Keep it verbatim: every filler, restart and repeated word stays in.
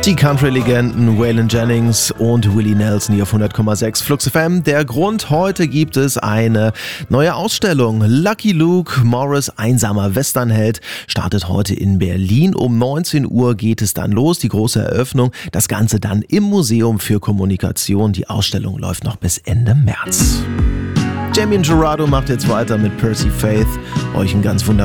Die Country-Legenden Waylon Jennings und Willie Nelson hier auf hundert Komma sechs Flux F M. Der Grund: heute gibt es eine neue Ausstellung. Lucky Luke Morris, einsamer Westernheld, startet heute in Berlin. Um neunzehn Uhr geht es dann los, die große Eröffnung. Das Ganze dann im Museum für Kommunikation. Die Ausstellung läuft noch bis Ende März. Jamie Gerardo macht jetzt weiter mit Percy Faith. Euch ein ganz wunderbares